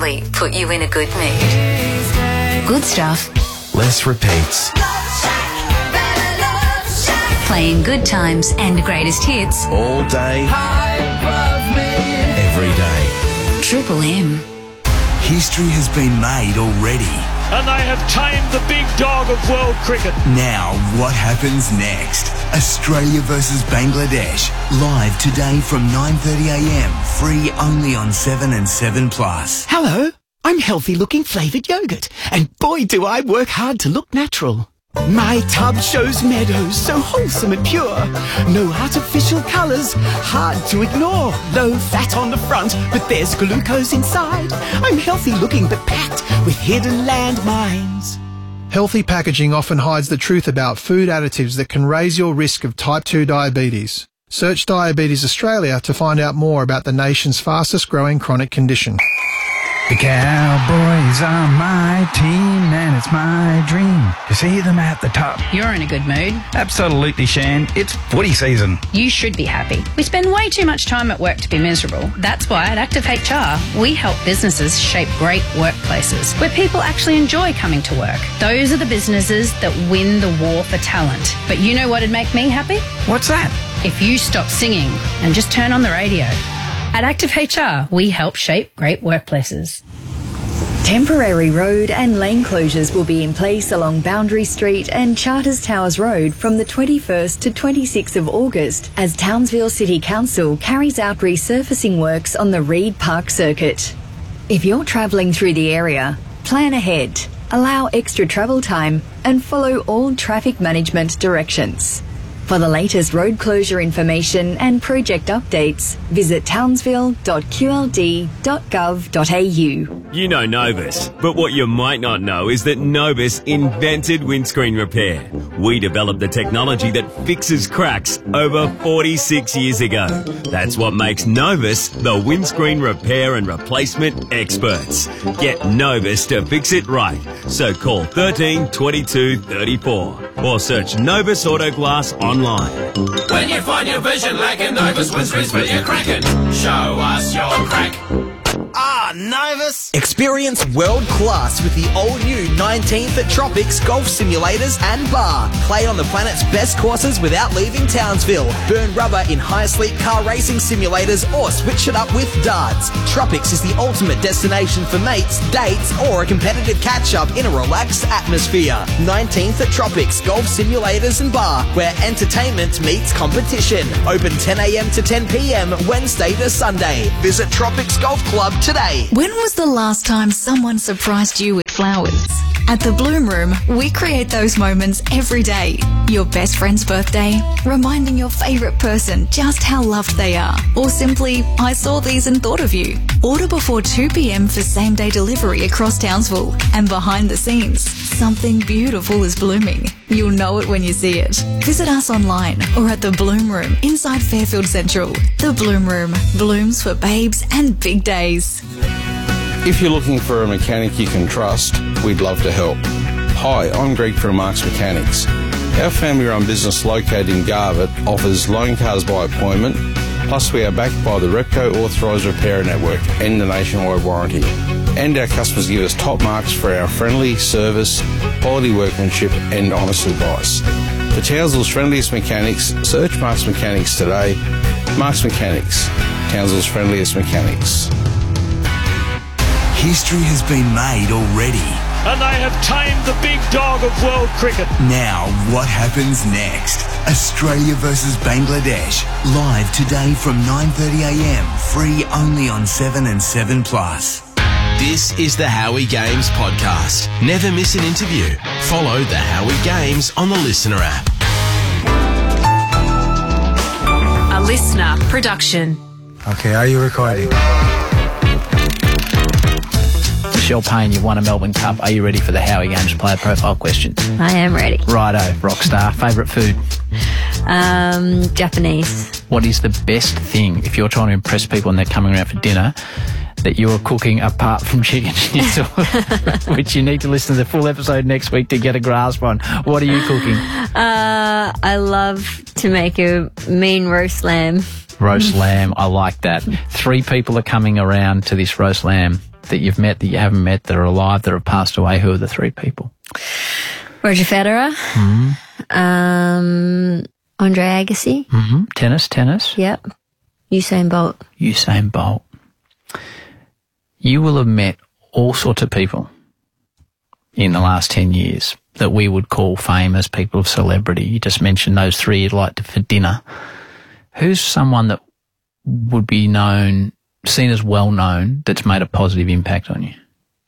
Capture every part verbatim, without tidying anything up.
definitely put you in a good mood. Good stuff. Less repeats. Playing good times and greatest hits. All day. Every day. Triple M. History has been made already. And they have tamed the big dog of world cricket. Now, what happens next? Australia versus Bangladesh. Live today from nine thirty a m. Free only on seven and seven plus. Hello, I'm healthy looking flavoured yogurt. And boy, do I work hard to look natural. My tub shows meadows so wholesome and pure. No artificial colours, hard to ignore. Low fat on the front, but there's glucose inside. I'm healthy looking but packed with hidden landmines. Healthy packaging often hides the truth about food additives that can raise your risk of type two diabetes. Search Diabetes Australia to find out more about the nation's fastest growing chronic condition. The Cowboys are my team and it's my dream to see them at the top. You're in a good mood. Absolutely, Shan. It's footy season. You should be happy. We spend way too much time at work to be miserable. That's why at Active H R, we help businesses shape great workplaces where people actually enjoy coming to work. Those are the businesses that win the war for talent. But you know what'd make me happy? What's that? If you stop singing and just turn on the radio. At Active H R, we help shape great workplaces. Temporary road and lane closures will be in place along Boundary Street and Charters Towers Road from the twenty-first to twenty-sixth of August as Townsville City Council carries out resurfacing works on the Reed Park Circuit. If you're travelling through the area, plan ahead, allow extra travel time and follow all traffic management directions. For the latest road closure information and project updates, visit townsville dot q l d dot gov dot a u. You know Novus, but what you might not know is that Novus invented windscreen repair. We developed the technology that fixes cracks over forty-six years ago. That's what makes Novus the windscreen repair and replacement experts. Get Novus to fix it right. So call thirteen twenty-two thirty-four or search Novus Auto Glass online. When you find your vision lacking, Novus windscreens fill you cracking. Show us your crack. Ah, Novus! Experience world class with the all-new nineteenth at Tropics Golf Simulators and Bar. Play on the planet's best courses without leaving Townsville. Burn rubber in high-sleep car racing simulators or switch it up with darts. Tropics is the ultimate destination for mates, dates or a competitive catch-up in a relaxed atmosphere. nineteenth at Tropics Golf Simulators and Bar, where entertainment meets competition. Open ten a m to ten p m Wednesday to Sunday. Visit Tropics Golf Club today. When was the last time someone surprised you with flowers? At the Bloom Room, we create those moments every day. Your best friend's birthday, reminding your favourite person just how loved they are, or simply, I saw these and thought of you. Order before two p m for same-day delivery across Townsville. And behind the scenes, something beautiful is blooming. You'll know it when you see it. Visit us online or at the Bloom Room inside Fairfield Central. The Bloom Room blooms for babes and big days. If you're looking for a mechanic you can trust, we'd love to help. Hi, I'm Greg from Marks Mechanics. Our family-run business located in Garbutt offers loan cars by appointment, plus we are backed by the Repco Authorised Repair Network and the nationwide warranty. And our customers give us top marks for our friendly service, quality workmanship and honest advice. For Townsville's friendliest mechanics, search Marks Mechanics today. Marks Mechanics, Townsville's friendliest mechanics. History has been made already. And they have tamed the big dog of world cricket. Now, what happens next? Australia versus Bangladesh. Live today from nine thirty a m. Free only on seven and seven plus. This is the Howie Games podcast. Never miss an interview. Follow the Howie Games on the Listener app. A Listener production. Okay, are you recording? Michelle Payne, you've won a Melbourne Cup. Are you ready for the Howie Games player profile question? I am ready. Righto, rock star. Favourite food? Um, Japanese. What is the best thing, if you're trying to impress people and they're coming around for dinner, that you're cooking apart from chicken schnitzel, which you need to listen to the full episode next week to get a grasp on? What are you cooking? Uh, I love to make a mean roast lamb. Roast lamb, I like that. Three people are coming around to this roast lamb that you've met, that you haven't met, that are alive, that have passed away? Who are the three people? Roger Federer. Mm-hmm. Um, Andre Agassi. Mm-hmm. Tennis, tennis. Yep. Usain Bolt. Usain Bolt. You will have met all sorts of people in the last ten years that we would call famous people of celebrity. You just mentioned those three you'd like to for dinner. Who's someone that would be known, seen as well known, that's made a positive impact on you?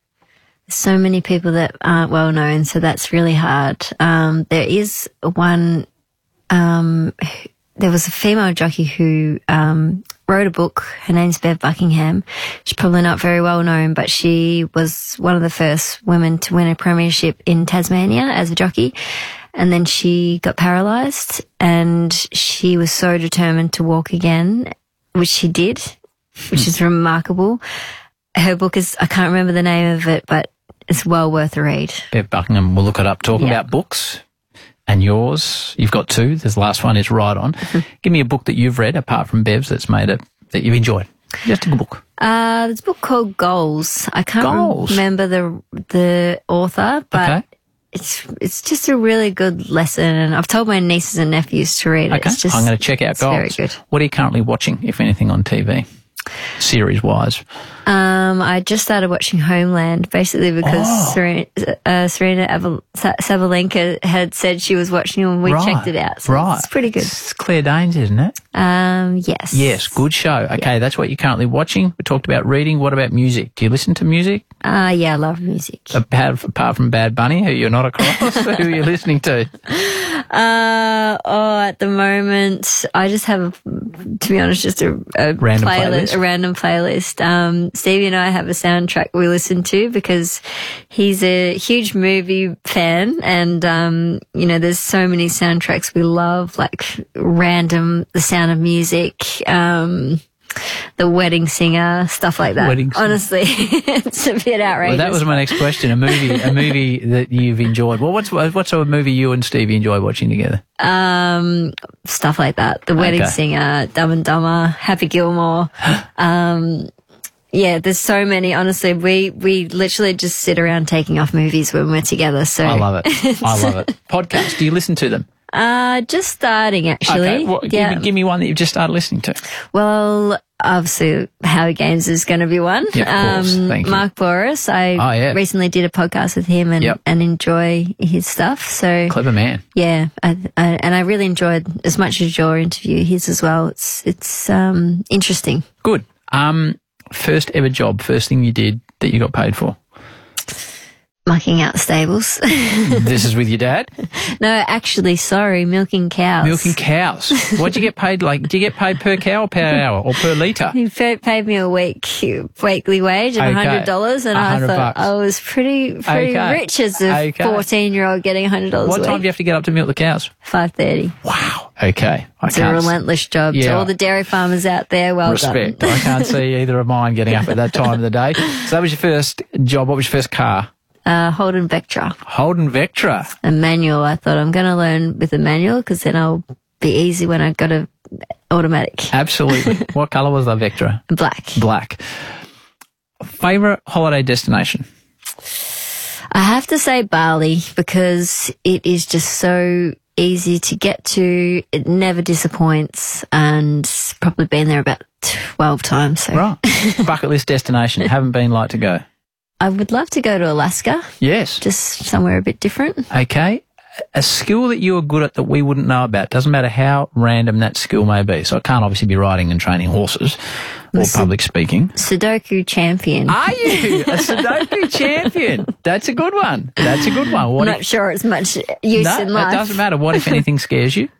So many people that aren't well known, so that's really hard. Um, there is one, um, there was a female jockey who um, wrote a book. Her name's Bev Buckingham. She's probably not very well known, but she was one of the first women to win a premiership in Tasmania as a jockey. And then she got paralysed, and she was so determined to walk again, which she did, which is remarkable. Her book is, I can't remember the name of it, but it's well worth a read. Bev Buckingham, we'll look it up. Talking Yeah. about books and yours, you've got two. This last one is Right On. Give me a book that you've read, apart from Bev's, that's made it, that you've enjoyed. Just a good book. Uh, there's a book called Goals. I can't Goals? remember the the author, but Okay. it's it's just a really good lesson. And I've told my nieces and nephews to read it. Okay, It's just, I'm going to check out it's very Goals. good. What are you currently watching, if anything, on T V, series-wise? Um, I just started watching Homeland, basically because Oh. Serena, uh, Serena Aval- Sa- Sabalenka had said she was watching it, and we Right, checked it out. So right. it's pretty good. It's Claire Danes, isn't it? Um, yes. Yes, good show. Okay, that's what you're currently watching. We talked about reading. What about music? Do you listen to music? Uh, yeah, I love music. Apart, apart from Bad Bunny, who you're not across, who are you listening to? Uh, oh, at the moment, I just have, to be honest, just a, a Random playlist, playlist? a random playlist. Um, Stevie and I have a soundtrack we listen to because he's a huge movie fan, and um, you know, there's so many soundtracks we love, like random, The Sound of Music, um, The Wedding Singer, stuff like that. Wedding Singer. Honestly, it's a bit outrageous. Well, that was my next question. A movie, a movie that you've enjoyed. Well, what's what's a movie you and Stevie enjoy watching together? Um, stuff like that. The Wedding Okay. Singer, Dumb and Dumber, Happy Gilmore. um, yeah, there's so many. Honestly, we, we literally just sit around taking off movies when we're together. So I love it. I love it. Podcasts. Do you listen to them? Uh, just starting actually. Okay. Well, yeah. give, me, give me one that you've just started listening to. Well, obviously, Howie Games is going to be one. Yeah, of course. Um, Thank you. Mark Boris. I Oh, yeah. recently did a podcast with him and, Yep. and enjoy his stuff. So Clever man. yeah, I, I, and I really enjoyed as much as your interview, his as well. It's it's um interesting. Good. Um, first ever job, first thing you did that you got paid for? Mucking out stables. This is with your dad? No, actually, sorry, milking cows. Milking cows. What'd you get paid? Like, do you get paid per cow or per hour or per litre? He pa- paid me a week weekly wage of a Okay. hundred dollars, and A I hundred thought bucks. I was pretty pretty Okay. rich as a Okay. fourteen year old getting a hundred dollars. What a time week. do you have to get up to milk the cows? Five thirty. Wow. Okay. I It's a can't s- relentless job. To Yeah. all the dairy farmers out there, well Respect. done. I can't see either of mine getting up at that time of the day. So that was your first job. What was your first car? Uh, Holden Vectra, Holden Vectra. a manual. I thought I'm going to learn with a manual because then I'll be easy when I got a automatic. Absolutely. What colour was that Vectra? Black. Black. Favourite holiday destination? I have to say Bali because it is just so easy to get to. It never disappoints, and probably been there about twelve times. So. Right. Bucket list destination. Haven't been, like to go. I would love to go to Alaska. Yes. Just somewhere a bit different. Okay. A skill that you are good at that we wouldn't know about. Doesn't matter how random that skill may be. So it can't obviously be riding and training horses or Listen. public speaking. Sudoku champion. Are you a Sudoku champion? That's a good one. That's a good one. I'm What not if, sure it's much use no, in life. it doesn't matter. What if anything scares you?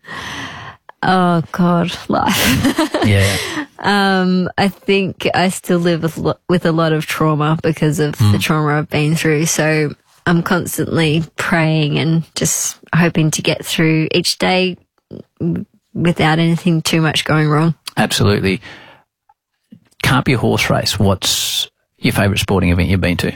Oh God, life. Yeah. um, I think I still live with, lo- with a lot of trauma because of Hmm. the trauma I've been through. So I'm constantly praying and just hoping to get through each day without anything too much going wrong. Absolutely. Can't be a horse race. What's your favourite sporting event you've been to?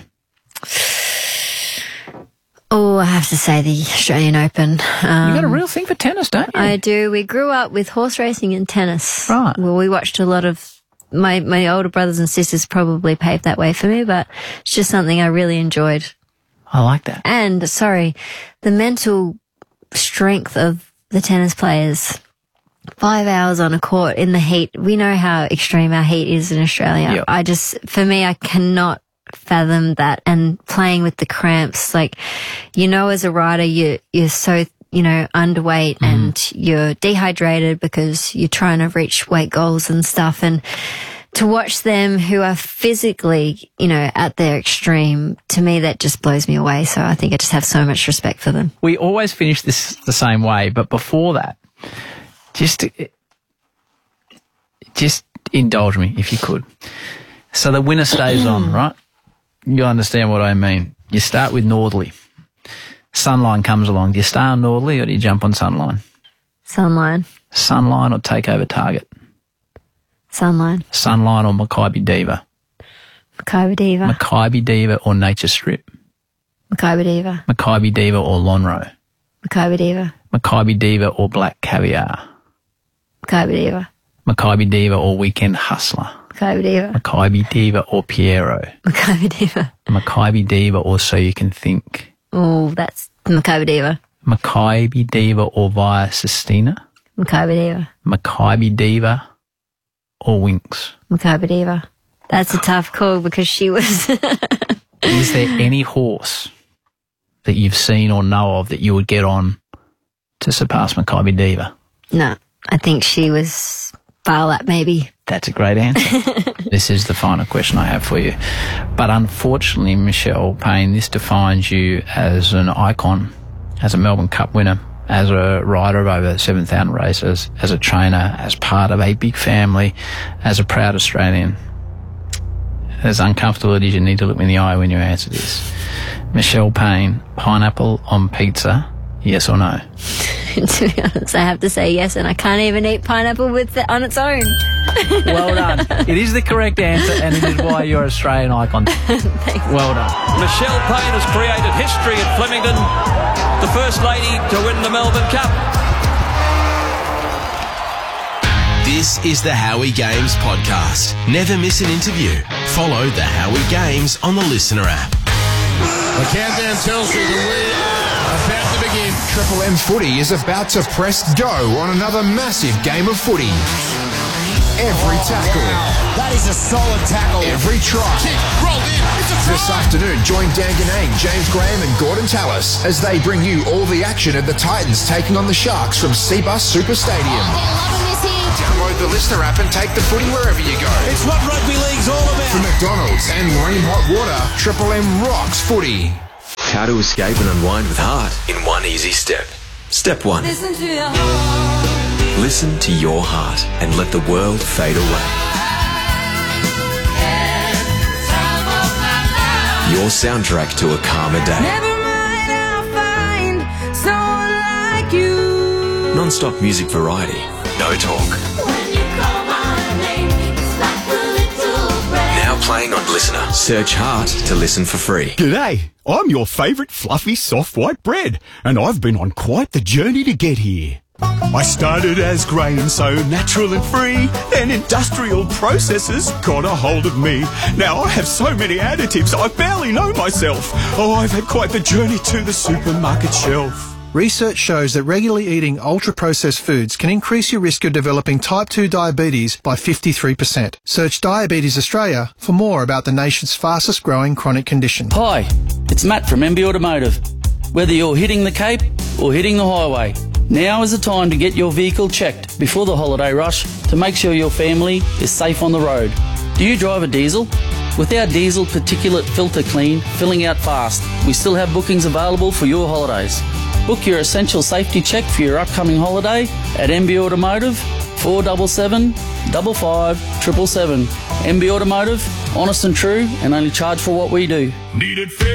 Oh, I have to say the Australian Open. Um, You got a real thing for tennis, don't you? I do. We grew up with horse racing and tennis. Right. Well, we watched a lot of my, my older brothers and sisters probably paved that way for me, but it's just something I really enjoyed. I like that. And, sorry, the mental strength of the tennis players. Five hours on a court in the heat. We know how extreme our heat is in Australia. Yep. I just, for me, I cannot fathom that. And playing with the cramps, like, you know, as a rider, you, you're so, you know, underweight mm. and you're dehydrated because you're trying to reach weight goals and stuff. And to watch them who are physically, you know, at their extreme, to me, that just blows me away. So I think I just have so much respect for them. We always finish this the same way, but before that, just, just indulge me if you could. So the winner stays on, right? You understand what I mean. You start with Northerly. Sunline comes along. Do you stay on Northerly or do you jump on Sunline? Sunline. Sunline or take over Target? Sunline. Sunline or Mackay Diva? Mackay Diva. Mackay Diva or Nature Strip? Mackay Diva. Mackay Diva or Lonhro? Mackay Diva. Mackay Diva or Black Caviar? Mackay Diva. Mackay Diva or Weekend Hustler? Mackay Diva. Mackay Diva or Piero? Mackay Diva. Mackay Diva or So You Can Think? Oh, that's Mackay Diva. Mackay Diva or Via Sistina? Mackay Diva. Mackay Diva or Winx? Mackay Diva. That's a tough call because she was... Is there any horse that you've seen or know of that you would get on to surpass Mackay Diva? No, I think she was Barlap maybe. That's a great answer. This is the final question I have for you. But unfortunately, Michelle Payne, this defines you as an icon, as a Melbourne Cup winner, as a rider of over seven thousand races, as a trainer, as part of a big family, as a proud Australian. As uncomfortable it is, you need to look me in the eye when you answer this. Michelle Payne, pineapple on pizza, yes or no? To be honest, I have to say yes, and I can't even eat pineapple with it on its own. Well done. It is the correct answer, and it is why you're an Australian icon. Well done. Michelle Payne has created history at Flemington, the first lady to win the Melbourne Cup. This is the Howie Games podcast. Never miss an interview. Follow the Howie Games on the Listener app. The countdown tells you that we are about to begin. Triple M Footy is about to press go on another massive game of footy. Every tackle. Wow. That is a solid tackle. Every try. Kick, rolled in. It's a try. This afternoon, join Dan Ganang, James Graham and Gordon Tallis as they bring you all the action of the Titans taking on the Sharks from Seabus Super Stadium. Oh, Download the Listener app and take the footy wherever you go. It's what rugby league's all about. From McDonald's and Ream Hot Water, Triple M rocks footy. How to escape and unwind with heart in one easy step. Step one. Listen to your heart. Listen to your heart and let the world fade away. Your soundtrack to a calmer day. Never mind, I'll find someone like you. Non-stop music variety. No talk. When you call my name, it's like a little breath. Now playing on Listener. Search Heart to listen for free. G'day, I'm your favourite fluffy soft white bread, and I've been on quite the journey to get here. I started as grain, so natural and free, then industrial processes got a hold of me. Now I have so many additives, I barely know myself. Oh, I've had quite the journey to the supermarket shelf. Research shows that regularly eating ultra-processed foods can increase your risk of developing type two diabetes by fifty-three percent. Search Diabetes Australia for more about the nation's fastest growing chronic condition. Hi, it's Matt from M B Automotive. Whether you're hitting the Cape or hitting the highway, now is the time to get your vehicle checked before the holiday rush to make sure your family is safe on the road. Do you drive a diesel? With our diesel particulate filter clean, filling out fast, we still have bookings available for your holidays. Book your essential safety check for your upcoming holiday at M B Automotive, four seven seven, five five seven seven seven. M B Automotive, honest and true, and only charge for what we do. Needed